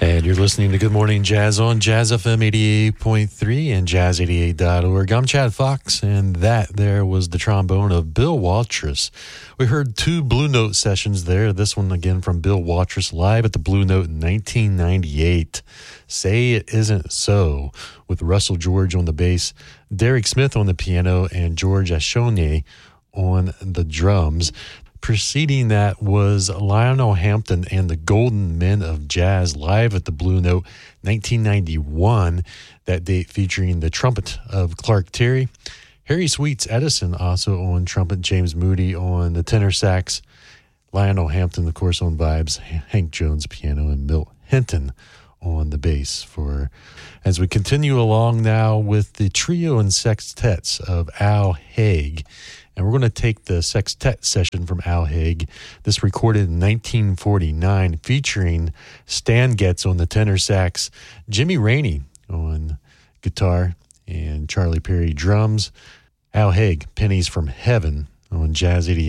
And you're listening to Good Morning Jazz on Jazz FM 88.3 and jazz88.org. I'm Chad Fox, and that there was the trombone of Bill Watrous. We heard two Blue Note sessions there. This one again from Bill Watrous live at the Blue Note in 1998. Say It Isn't So, with Russell George on the bass, Derek Smith on the piano, and George Ashone on the drums. Preceding that was Lionel Hampton and the Golden Men of Jazz live at the Blue Note 1991, that date featuring the trumpet of Clark Terry, Harry Sweets Edison also on trumpet, James Moody on the tenor sax, Lionel Hampton, of course, on vibes, Hank Jones piano, and Milt Hinton on the bass. As we continue along now with the trio and sextets of Al Haig. And we're going to take the sextet session from Al Haig, this recorded in 1949, featuring Stan Getz on the tenor sax, Jimmy Rainey on guitar, and Charlie Perry drums. Al Haig, Pennies from Heaven on Jazz 88.